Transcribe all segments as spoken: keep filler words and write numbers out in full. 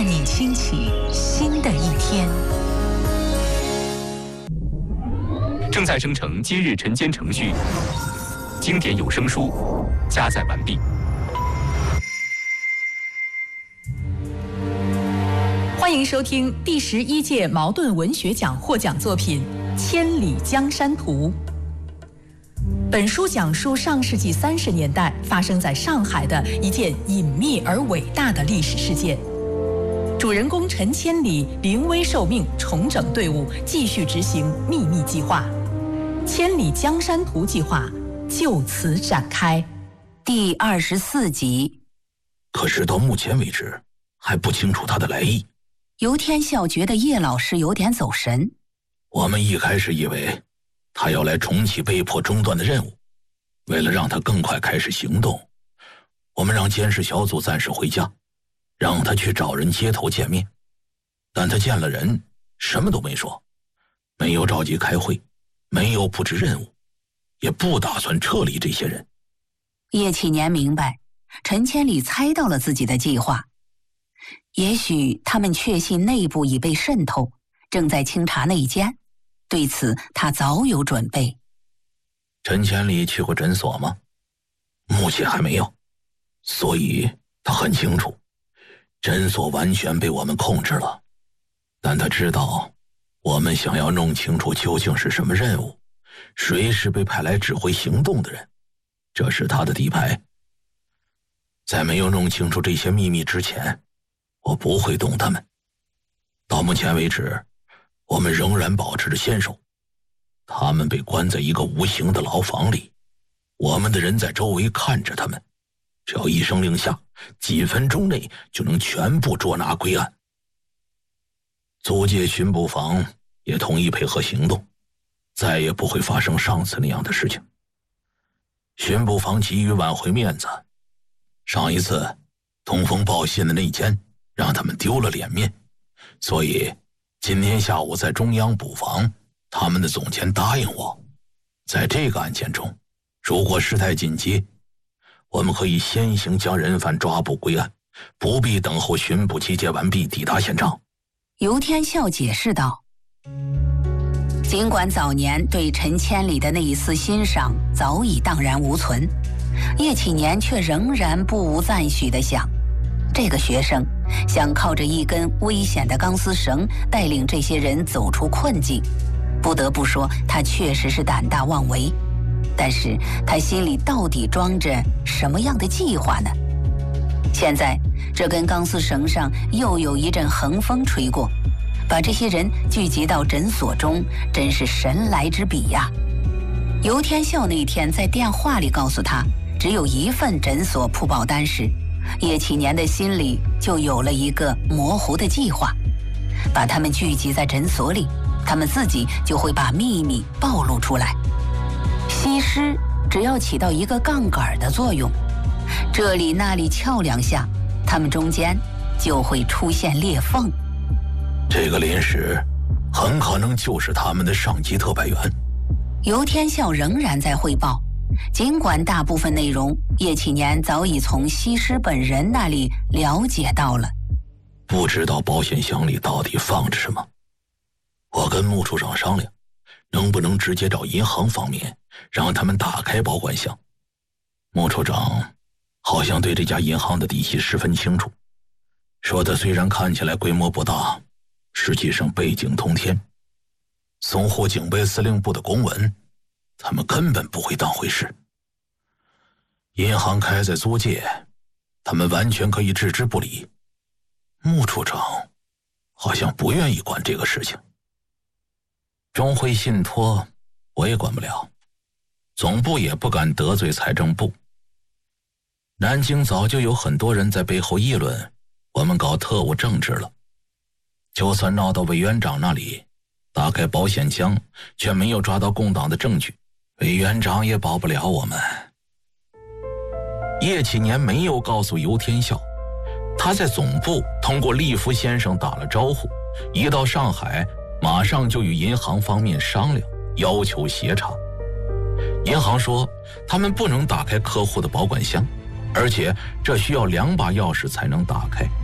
伴你轻启新的一天。 正在生成今日晨间程序，经典有声书加载完毕。 欢迎收听第十一届茅盾文学奖获奖作品《千里江山图》。本书讲述上世纪三十年代发生在上海的一件隐秘而伟大的历史事件。主人公陈千里临危受命，重整队伍，继续执行秘密计划。千里江山图计划就此展开。 第二十四集。 可是到目前为止还不清楚他的来意。 游天笑觉得叶老师有点走神。 我们一开始以为他要来重启被迫中断的任务，为了让他更快开始行动，我们让监视小组暂时回家，让他去找人接头见面。但他见了人，什么都没说，没有召集开会，没有布置任务，也不打算撤离这些人。 叶启年明白，陈千里猜到了自己的计划，也许他们确信内部已被渗透，正在清查内奸。对此他早有准备。 陈千里去过诊所吗？目前还没有，所以他很清楚诊所完全被我们控制了。但他知道我们想要弄清楚究竟是什么任务，谁是被派来指挥行动的人，这是他的底牌。在没有弄清楚这些秘密之前，我不会动他们。到目前为止，我们仍然保持着先手，他们被关在一个无形的牢房里，我们的人在周围看着他们，只要一声令下，几分钟内就能全部捉拿归案。租界巡捕房也同意配合行动，再也不会发生上次那样的事情。巡捕房急于挽回面子，上一次通风报信的内奸让他们丢了脸面，所以今天下午在中央捕房，他们的总监答应我，在这个案件中，如果事态紧急，我们可以先行将人犯抓捕归案，不必等候巡捕集结完毕抵达现场。 游天笑解释道。尽管早年对陈千里的那一丝欣赏早已荡然无存，叶启年却仍然不无赞许地想，这个学生想靠着一根危险的钢丝绳带领这些人走出困境，不得不说他确实是胆大妄为。但是他心里到底装着什么样的计划呢？现在这根钢丝绳上又有一阵横风吹过，把这些人聚集到诊所中，真是神来之笔呀。游天笑那天在电话里告诉他只有一份诊所铺保单时，叶启年的心里就有了一个模糊的计划，把他们聚集在诊所里，他们自己就会把秘密暴露出来。西施只要起到一个杠杆的作用，这里那里撬两下，他们中间就会出现裂缝。 这个临时很可能就是他们的上级特派员。 游天笑仍然在汇报，尽管大部分内容叶启年早已从西施本人那里了解到了。 不知道保险箱里到底放着什么，我跟穆处长商量，能不能直接找银行方面让他们打开保管箱。穆处长好像对这家银行的底细十分清楚，说的虽然看起来规模不大，实际上背景通天。淞沪警备司令部的公文他们根本不会当回事，银行开在租界，他们完全可以置之不理。穆处长好像不愿意管这个事情。中汇信托我也管不了，总部也不敢得罪财政部。南京早就有很多人在背后议论我们搞特务政治了，就算闹到委员长那里，打开保险箱却没有抓到共党的证据，委员长也保不了我们。叶启年没有告诉游天笑，他在总部通过利福先生打了招呼，一到上海马上就与银行方面商量，要求协查。银行说他们不能打开客户的保管箱，而且这需要两把钥匙才能打开。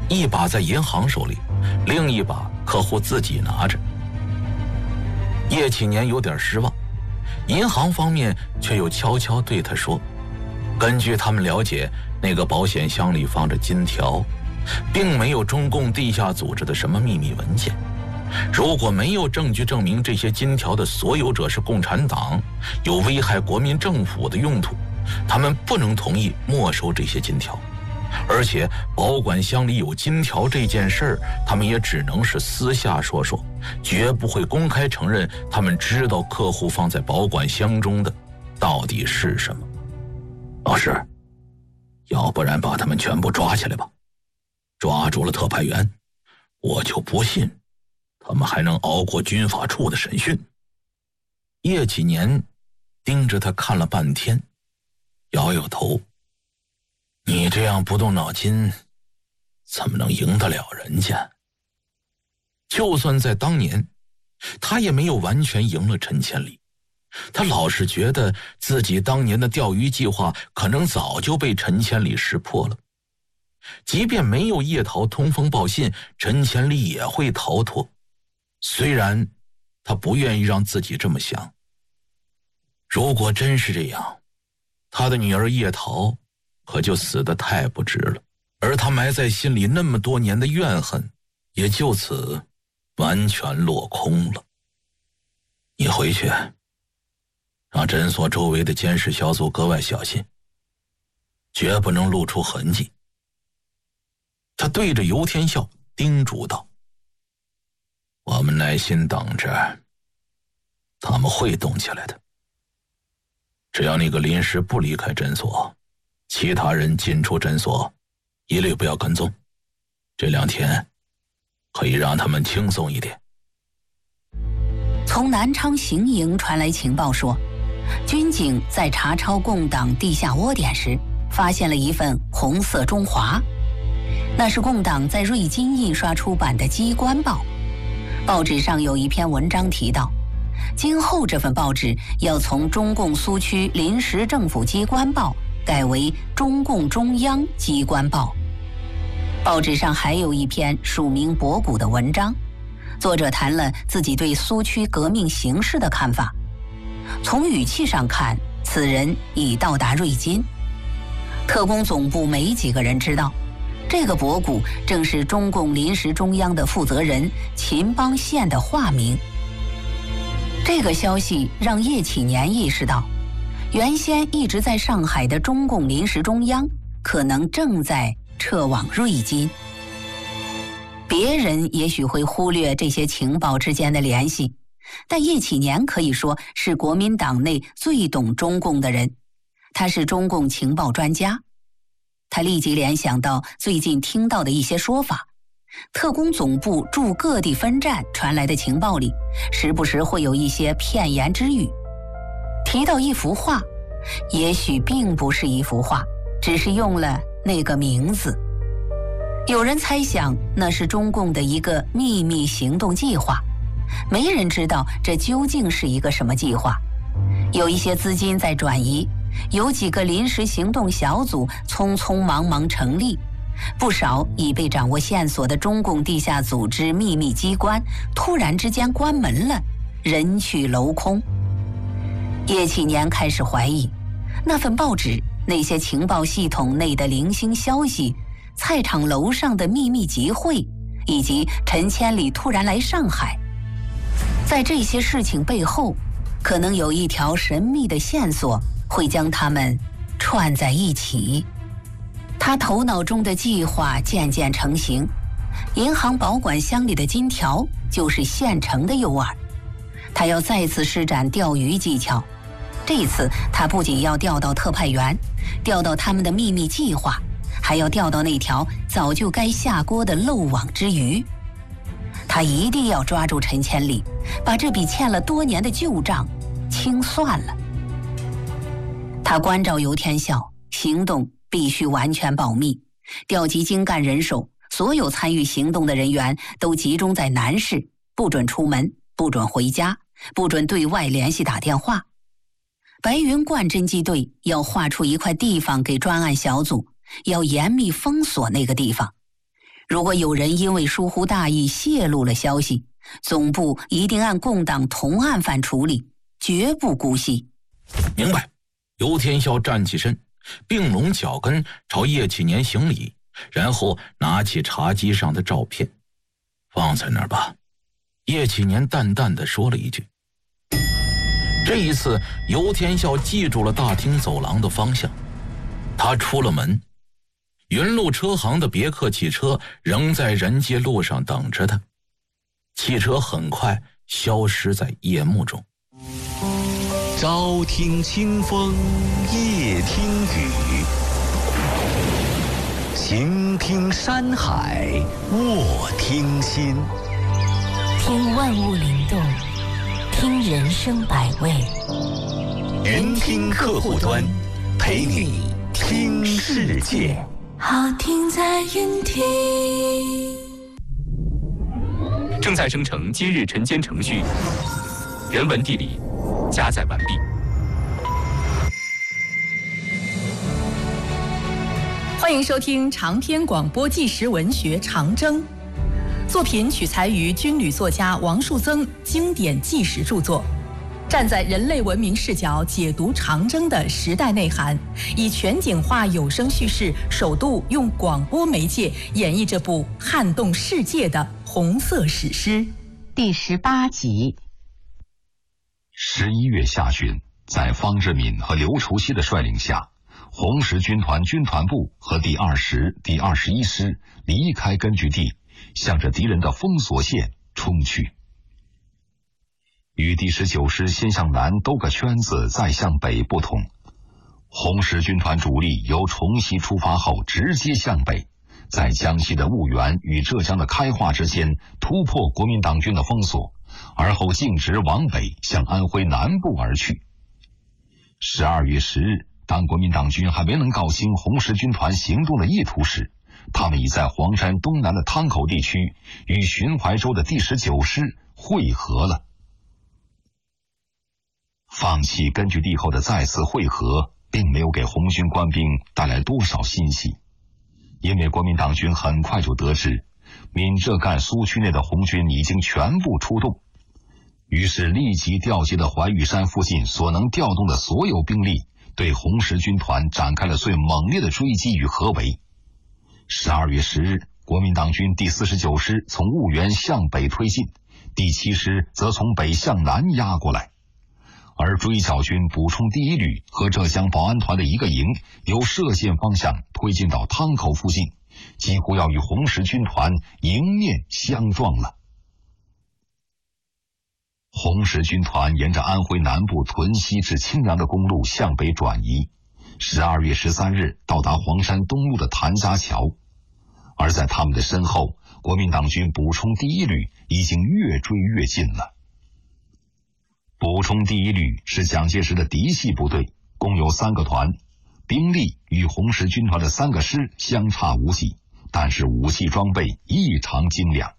一把在银行手里，另一把客户自己拿着。叶启年有点失望，银行方面却又悄悄对他说，根据他们了解，那个保险箱里放着金条，并没有中共地下组织的什么秘密文件。如果没有证据证明这些金条的所有者是共产党，有危害国民政府的用途，他们不能同意没收这些金条。而且保管箱里有金条这件事儿，他们也只能是私下说说，绝不会公开承认他们知道客户放在保管箱中的到底是什么。老师，要不然把他们全部抓起来吧，抓住了特派员，我就不信他们还能熬过军法处的审讯。叶启年盯着他看了半天，摇摇头，你这样不动脑筋，怎么能赢得了人家？就算在当年，他也没有完全赢了陈千里。他老是觉得自己当年的钓鱼计划可能早就被陈千里识破了。即便没有叶桃通风报信，陈千里也会逃脱。虽然他不愿意让自己这么想。如果真是这样，他的女儿叶桃可就死得太不值了，而他埋在心里那么多年的怨恨也就此完全落空了。你回去让诊所周围的监视小组格外小心，绝不能露出痕迹。他对着尤天笑叮嘱道，我们耐心等着，他们会动起来的。只要那个临时不离开诊所，其他人进出诊所一律不要跟踪，这两天可以让他们轻松一点。 从南昌行营传来情报说，军警在查抄共党地下窝点时，发现了一份红色中华，那是共党在瑞金印刷出版的机关报。报纸上有一篇文章提到，今后这份报纸要从中共苏区临时政府机关报改为中共中央机关报。报纸上还有一篇署名博古的文章，作者谈了自己对苏区革命形势的看法。从语气上看，此人已到达瑞金。特工总部没几个人知道，这个博古正是中共临时中央的负责人秦邦宪的化名。这个消息让叶启年意识到，原先一直在上海的中共临时中央可能正在撤往瑞金。别人也许会忽略这些情报之间的联系，但叶启年可以说是国民党内最懂中共的人，他是中共情报专家。他立即联想到最近听到的一些说法，特工总部驻各地分站传来的情报里，时不时会有一些片言之语。提到一幅画，也许并不是一幅画，只是用了那个名字。有人猜想那是中共的一个秘密行动计划，没人知道这究竟是一个什么计划。有一些资金在转移，有几个临时行动小组匆匆忙忙成立，不少已被掌握线索的中共地下组织秘密机关突然之间关门了，人去楼空。叶启年开始怀疑，那份报纸，那些情报系统内的零星消息，菜场楼上的秘密集会，以及陈千里突然来上海，在这些事情背后，可能有一条神秘的线索会将他们串在一起。他头脑中的计划渐渐成型，银行保管箱里的金条就是现成的诱饵。他要再次施展钓鱼技巧，这次他不仅要调到特派员，调到他们的秘密计划，还要调到那条早就该下锅的漏网之鱼。他一定要抓住陈千里，把这笔欠了多年的旧账清算了。他关照尤天笑，行动必须完全保密，调集精干人手，所有参与行动的人员都集中在南市，不准出门，不准回家，不准对外联系打电话。白云观侦缉队要划出一块地方给专案小组，要严密封锁那个地方。 如果有人因为疏忽大意泄露了消息，总部一定按共党同案犯处理，绝不姑息。 明白。尤天笑站起身，并拢脚跟朝叶启年行礼，然后拿起茶几上的照片，放在那儿吧。叶启年淡淡地说了一句。这一次尤天笑记住了大厅走廊的方向，他出了门，云路车行的别克汽车仍在人街路上等着他，汽车很快消失在夜幕中。 朝听清风，夜听雨，晴听山海，卧听心。 听万物灵动，听人生百味。 云听客户端，陪你听世界。 好听在云听。 正在生成今日晨间程序，人文地理加载完毕。 欢迎收听长篇广播纪实文学《长征》，作品取材于军旅作家王树增经典纪实著作，站在人类文明视角解读长征的时代内涵，以全景化有声叙事，首度用广播媒介演绎这部撼动世界的红色史诗。 第十八集。 十一月下旬，在方志敏和刘除曦的率领下，红十军团军团部和第二十、第二十一师离开根据地，向着敌人的封锁线冲去。与第十九师先向南兜个圈子再向北不同，红十军团主力由崇西出发后直接向北，在江西的婺源与浙江的开化之间突破国民党军的封锁，而后径直往北向安徽南部而去。十二月十日，当国民党军还没能搞清红十军团行动的意图时，他们已在黄山东南的汤口地区与寻淮州的第十九师会合了。放弃根据地后的再次会合，并没有给红军官兵带来多少欣喜，因为国民党军很快就得知闽浙赣苏区内的红军已经全部出动，于是立即调集了怀玉山附近所能调动的所有兵力，对红十军团展开了最猛烈的追击与合围。十二月十日，国民党军第四十九师从婺源向北推进，第七师则从北向南压过来，而追剿军补充第一旅和浙江保安团的一个营由歙县方向推进到汤口附近，几乎要与红十军团迎面相撞了。红十军团沿着安徽南部屯溪至青阳的公路向北转移，十二月十三日到达黄山东路的谭家桥，而在他们的身后，国民党军补充第一旅已经越追越近了。补充第一旅是蒋介石的嫡系部队，共有三个团，兵力与红十军团的三个师相差无几，但是武器装备异常精良。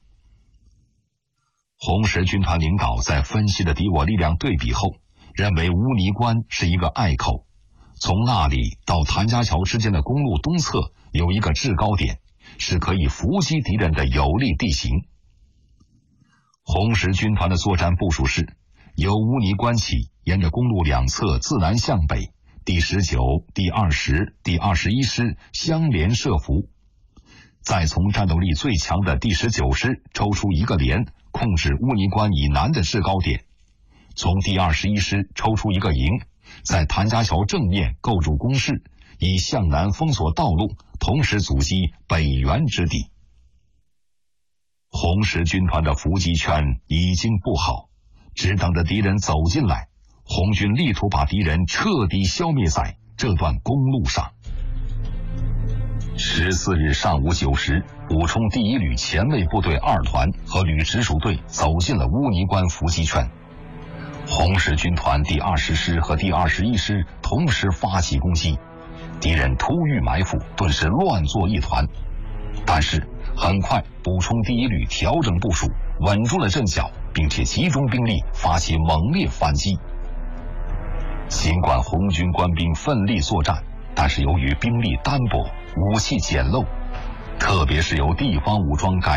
红十军团领导在分析了敌我力量对比后，认为乌泥关是一个隘口，从那里到谭家桥之间的公路东侧有一个制高点，是可以伏击敌人的有利地形。红十军团的作战部署是由乌泥关起，沿着公路两侧自南向北，第十九、第二十、第二十一师相连设伏，再从战斗力最强的第十九师抽出一个连，控制乌泥关以南的制高点，从第二十一师抽出一个营，在谭家桥正面构筑工事，以向南封锁道路，同时阻击北原之地。红十军团的伏击圈已经布好，只等着敌人走进来，红军力图把敌人彻底消灭在这段公路上。十四日上午九时，补充第一旅前卫部队二团和旅直属队走进了乌泥关伏击圈。红十军团第二十师和第二十一师同时发起攻击，敌人突遇埋伏，顿时乱作一团。但是很快补充第一旅调整部署，稳住了阵脚，并且集中兵力发起猛烈反击。尽管红军官兵奋力作战，但是由于兵力单薄，武器简陋， 特别是由地方武装改